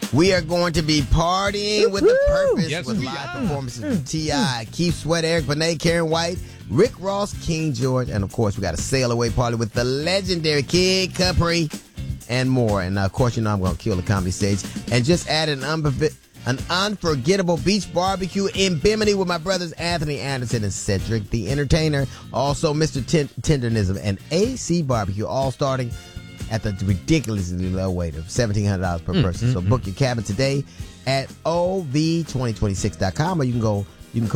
We are going to be partying with the purpose Yes, with we live are. performances from T.I., Keith Sweat, Eric Benet, Karen White, Rick Ross, King George, and of course we got a sail away party with the legendary Kid Capri and more. And of course, you know I'm going to kill the comedy stage and just add an unforgettable beach barbecue in Bimini with my brothers Anthony Anderson and Cedric the Entertainer. Also, Mr. Tendernism and AC Barbecue, all starting at the ridiculously low rate of $1,700 per person. So book your cabin today at ov2026.com, or you can call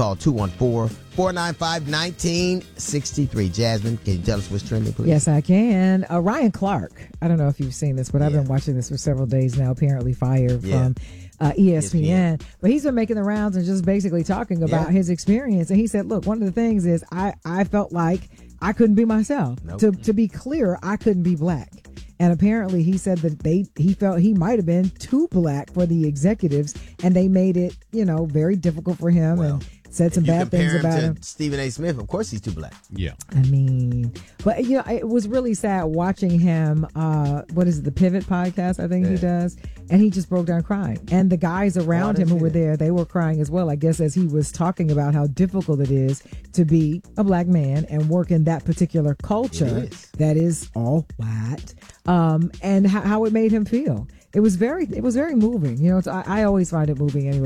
214-495-1963. Jasmine, can you tell us what's trending, please? Yes, I can. Ryan Clark. I don't know if you've seen this, but I've been watching this for several days now. Apparently fired from ESPN. But he's been making the rounds and just basically talking about his experience. And he said, look, one of the things is I felt like I couldn't be myself. Nope. To be clear, I couldn't be black. And apparently he said that he felt he might have been too black for the executives, and they made it, very difficult for him and said some bad things about him. Stephen A. Smith, of course he's too black. Yeah. I mean, but it was really sad watching him, what is it, the Pivot podcast, I think he does, and he just broke down crying. And the guys around him who were there, they were crying as well, I guess, as he was talking about how difficult it is to be a black man and work in that particular culture that is all white, and how it made him feel. It was very moving. I always find it moving anyway.